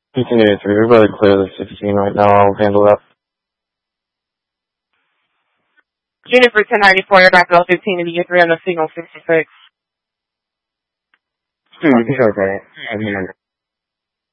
1883. Everybody clear the 16 right now. I'll handle that. Unit for 1094, you're back to L15 to U3 on the signal 66. Dude, you can try that.